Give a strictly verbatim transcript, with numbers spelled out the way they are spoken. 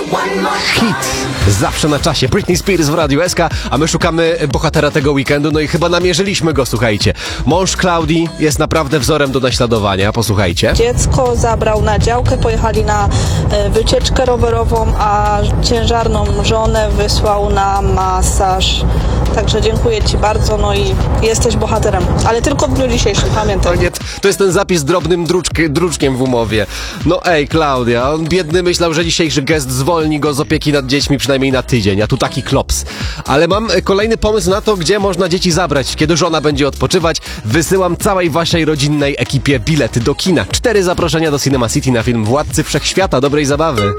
Hit zawsze na czasie. Britney Spears w Radiu S K, a my szukamy bohatera tego weekendu, no i chyba namierzyliśmy go, słuchajcie. Mąż Klaudii jest naprawdę wzorem do naśladowania, posłuchajcie. Dziecko zabrał na działkę, pojechali na e, wycieczkę rowerową, a ciężarną żonę wysłał na masaż. Także dziękuję Ci bardzo, no i jesteś bohaterem. Ale tylko w dniu dzisiejszym, pamiętaj. To, nie, to jest ten zapis drobnym druczk, druczkiem w umowie. No ej, Klaudia, on biedny myślał, że dzisiejszy gest zwolni go z opieki nad dziećmi przynajmniej na tydzień, a tu taki klops. Ale mam kolejny pomysł na to, gdzie można dzieci zabrać, kiedy żona będzie odpoczywać. Wysyłam całej waszej rodzinnej ekipie bilety do kina. Cztery zaproszenia do Cinema City na film Władcy Wszechświata. Dobrej zabawy.